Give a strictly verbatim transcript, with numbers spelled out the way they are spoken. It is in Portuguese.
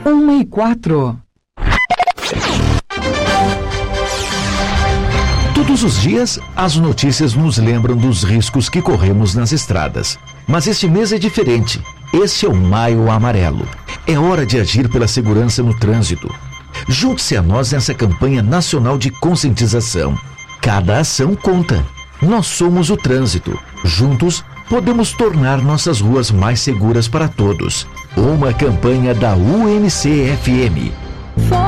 Uma e quatro. Todos os dias, as notícias nos lembram dos riscos que corremos nas estradas. Mas este mês é diferente. Este é o Maio Amarelo. É hora de agir pela segurança no trânsito. Junte-se a nós nessa campanha nacional de conscientização. Cada ação conta. Nós somos o trânsito. Juntos, podemos tornar nossas ruas mais seguras para todos. Uma campanha da U N C F M.